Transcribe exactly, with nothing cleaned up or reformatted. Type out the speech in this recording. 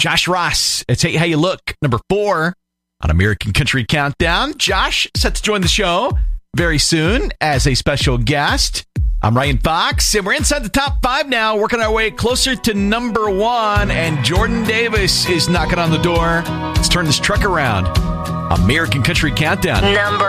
Josh Ross, it's Hey How You Look, number four on American Country Countdown. Josh set to join the show very soon as a special guest. I'm Ryan Fox, and we're inside the top five now, working our way closer to number one, and Jordan Davis is knocking on the door. Let's turn this truck around. American Country Countdown. Number